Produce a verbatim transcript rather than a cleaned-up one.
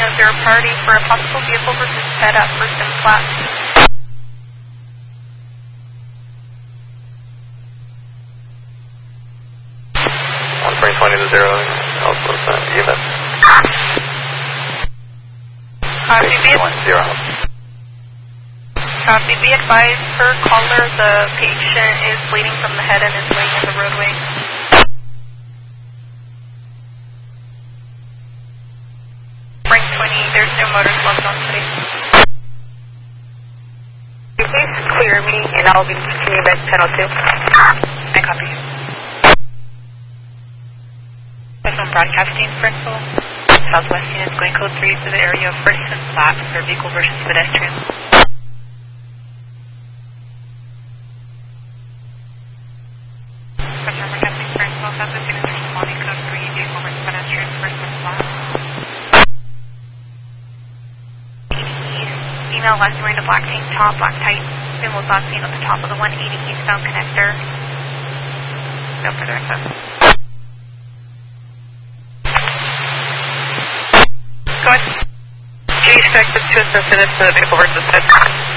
is there a priority for a possible vehicle versus head at first and flat? one three twenty to zero, also send unit. Copy, be, zero. Copy, be advised per caller the patient is bleeding from the head and is laying in the roadway. Frank twenty, there's no motors left on site. Please clear me and I'll be taking you back to panel two. I copy. Western Broadcasting, Springfield. Southwest units going code three to the area of First and Flat for vehicle versus pedestrian. Western Broadcasting, Springfield. Southwest units responding code three, vehicle versus pedestrian, First and Flat. Female left wearing a black tank top, black tight. Then was last seen at the top of the one eighty eastbound connector. No further access. Go ahead. Do you expect this to assist in the vehicle versus head?